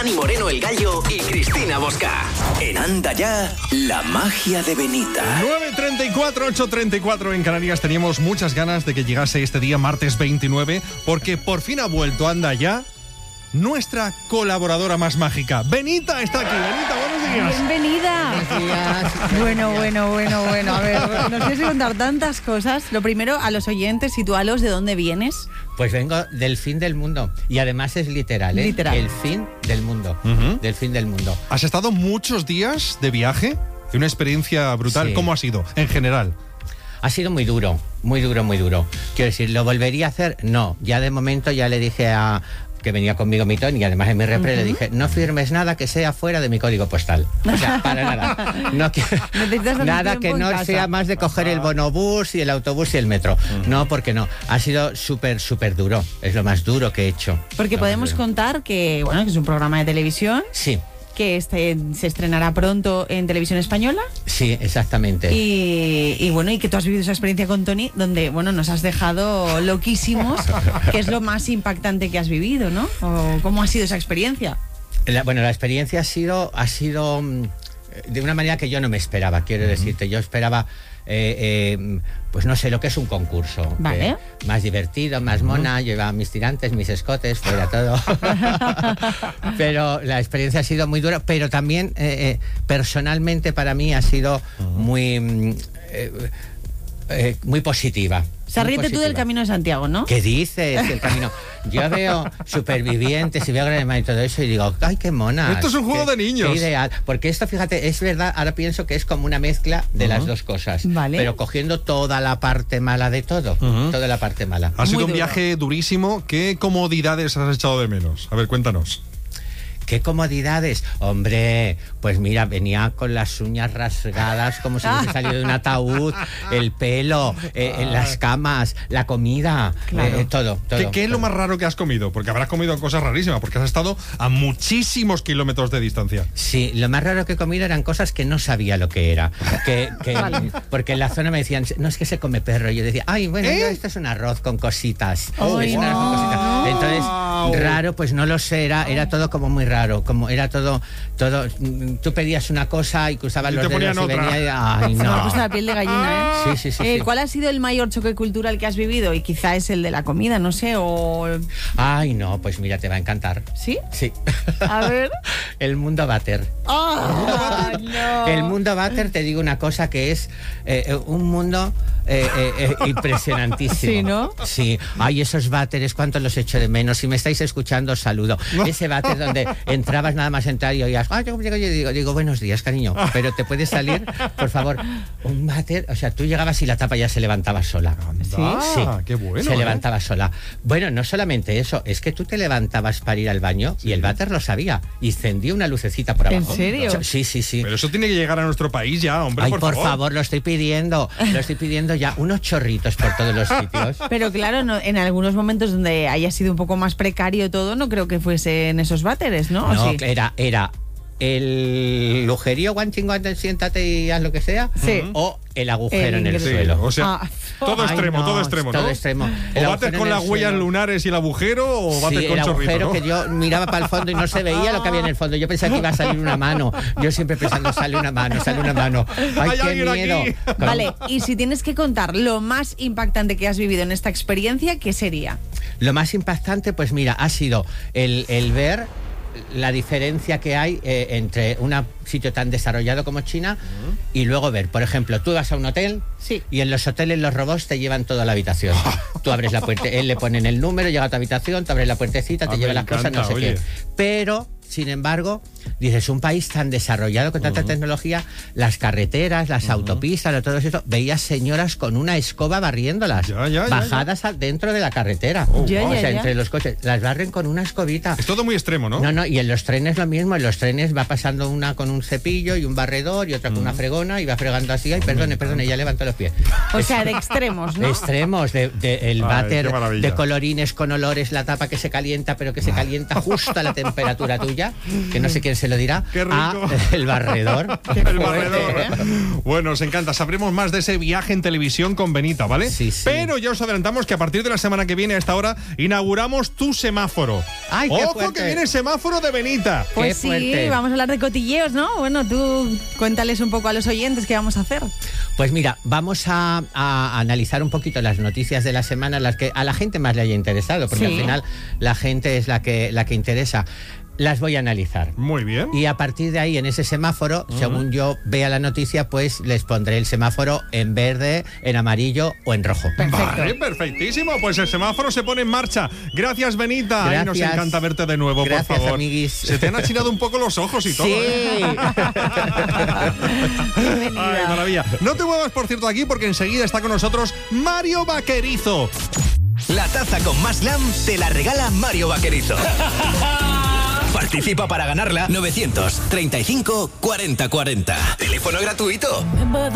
Dani Moreno el Gallo y Cristina Bosca. En Anda Ya, la magia de Benita. 9:34, 8:34 en Canarias. Teníamos muchas ganas de que llegase este día, martes 29, porque por fin ha vuelto Anda Ya nuestra colaboradora más mágica. Benita está aquí. Benita, buenos días. Bienvenida. Buenos días. Bueno. A ver, nos tienes que contar tantas cosas. Lo primero, a los oyentes, sitúalos de dónde vienes. Pues vengo del fin del mundo. Y además es literal, ¿eh? Literal. El fin del mundo. Del fin del mundo. ¿Has estado muchos días de viaje? De una experiencia brutal. Sí. ¿Cómo ha sido, en general? Ha sido muy duro. Quiero decir, ¿lo volvería a hacer? No. Ya de momento ya le dije a... que venía conmigo mi Tony, y además en mi repre le dije, no firmes nada que sea fuera de mi código postal. O sea, para nada. No, nada que no sea más de coger el bonobús y el autobús y el metro. No, porque no. Ha sido súper duro. Es lo más duro que he hecho. Porque podemos contar que, bueno, que es un programa de televisión. Sí. Que se estrenará pronto en Televisión Española. Sí, exactamente. Y bueno, y que tú has vivido esa experiencia con Tony, donde, bueno, nos has dejado loquísimos, que es lo más impactante que has vivido, ¿no? ¿O cómo ha sido esa experiencia? La experiencia ha sido de una manera que yo no me esperaba, quiero decirte. Yo esperaba, pues no sé, lo que es un concurso. Vale. Más divertido, más mona, llevaba mis tirantes, mis escotes, fuera todo. Pero la experiencia ha sido muy dura, pero también personalmente para mí ha sido muy positiva. O sea, ríete tú del Camino de Santiago, ¿no? ¿Qué dices? El camino. Yo veo Supervivientes y veo Gran Hermano y todo eso y digo, ¡ay, qué mona! Esto es un juego de niños. Qué ideal. Porque esto, fíjate, es verdad, ahora pienso que es como una mezcla de las dos cosas. Vale. Pero cogiendo toda la parte mala de todo. Toda la parte mala. Ha sido Muy un duro. viaje durísimo. ¿Qué comodidades has echado de menos? A ver, cuéntanos. ¿Qué comodidades? Hombre, pues mira, venía con las uñas rasgadas como si hubiese salido de un ataúd, el pelo, las camas, la comida, Claro. todo. ¿Qué es lo más raro que has comido? Porque habrás comido cosas rarísimas, porque has estado a muchísimos kilómetros de distancia. Sí, lo más raro que he comido eran cosas que no sabía lo que era. Vale. Porque en la zona me decían, no, es que se come perro. Y yo decía, ay, bueno, no, esto es un arroz con cositas. Ay, Es un arroz con cositas. Entonces, raro, pues no lo sé, era todo como muy raro. Como era todo, tú pedías una cosa y cruzabas Y los te ponían dedos y otra. venía y, ay, Se me ha no. puesto la piel de gallina, ¿eh? Sí. ¿Cuál ha sido el mayor choque cultural que has vivido? Y quizá es el de la comida, no sé, o... Ay, no, pues mira, te va a encantar. ¿Sí? Sí. A ver. El mundo váter. ¡Ah! No. El mundo váter, te digo una cosa que es un mundo impresionantísimo. Sí, ¿no? Sí. Ay, esos váteres, cuánto los echo de menos. Si me estáis escuchando, os saludo. Ese váter donde entrabas nada más entrar y oías, ay, yo digo, buenos días, cariño. Pero te puedes salir, por favor. Un váter, o sea, tú llegabas y la tapa ya se levantaba sola. Sí, qué bueno. Se levantaba sola. Bueno, no solamente eso, es que tú te levantabas para ir al baño y el váter lo sabía. Y encendía una lucecita por abajo. ¿En serio? Sí. Pero eso tiene que llegar a nuestro país ya, hombre, Ay, por favor. lo estoy pidiendo ya. Unos chorritos por todos los sitios. Pero claro, no, en algunos momentos donde haya sido un poco más precario todo, no creo que fuese en esos váteres, ¿no? ¿O No, sí? era el lujerío, guanchín, siéntate y haz lo que sea. Sí. O el agujero El en el ingreso. suelo. O sea, Ah. todo Ay, extremo, no, todo extremo, ¿no? todo extremo. El O agujero bates con en las el huellas suelo. lunares y el agujero, o bates Sí, con el chorrito, agujero ¿no? que yo miraba para el fondo y no se veía lo que había en el fondo. Yo pensaba que iba a salir una mano. Yo siempre pensando, sale una mano. Ay, Hay qué alguien miedo. aquí. Vale, y si tienes que contar lo más impactante que has vivido en esta experiencia, ¿qué sería? Lo más impactante, pues mira, ha sido el ver la diferencia que hay entre un sitio tan desarrollado como China y luego ver, por ejemplo, tú vas a un hotel Sí. y en los hoteles los robots te llevan toda la habitación. Tú abres la puerta, él le ponen el número, llega a tu habitación, te abres la puertecita, te me lleva las cosas, encanta, no sé oye. qué. Pero, sin embargo, dices, un país tan desarrollado con tanta tecnología, las carreteras, las autopistas, todo eso, veías señoras con una escoba barriéndolas, Ya. bajadas dentro de la carretera. Ya, O sea, ya. entre los coches, las barren con una escobita. Es todo muy extremo, ¿no? No, y en los trenes lo mismo. En los trenes va pasando una con un cepillo y un barredor y otra con una fregona y va fregando así. Ay, perdone, ya levanto los pies. O sea, de extremos, ¿no? Extremos, el Ay, váter qué maravilla. de colorines con olores, la tapa que se calienta, pero que se calienta justo a la temperatura tuya. suya, que no sé quién se lo dirá, Qué rico. a el barredor. El barredor. Bueno, os encanta. Sabremos más de ese viaje en televisión con Benita, ¿vale? Sí, sí. Pero ya os adelantamos que a partir de la semana que viene a esta hora inauguramos tu semáforo. ¡Ay, qué ¡Ojo fuerte! que viene el semáforo de Benita! Pues Qué sí, fuerte. vamos a hablar de cotilleos, ¿no? Bueno, tú cuéntales un poco a los oyentes qué vamos a hacer. Pues mira, vamos a analizar un poquito las noticias de la semana, las que a la gente más le haya interesado, porque Sí. al final la gente es la que interesa. Las voy a analizar. Muy bien. Y a partir de ahí, en ese semáforo, según yo vea la noticia, pues les pondré el semáforo en verde, en amarillo o en rojo. Vale, perfectísimo. Pues el semáforo se pone en marcha. Gracias, Benita. Ay, nos Gracias. encanta verte de nuevo, Gracias, por favor. amiguis. Se te han achinado un poco los ojos y todo. Sí. ¿eh? Ay, maravilla. No te muevas, por cierto, aquí porque enseguida está con nosotros Mario Vaquerizo. La taza con más glam te la regala Mario Vaquerizo. Participa para ganarla 935 40 40. Teléfono gratuito.